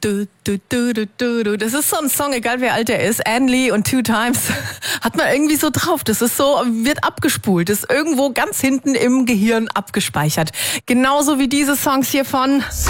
Das ist so ein Song, egal wie alt er ist. Ann Lee und Two Times hat man irgendwie so drauf. Das ist so, wird abgespult, ist irgendwo ganz hinten im Gehirn abgespeichert. Genauso wie diese Songs hier von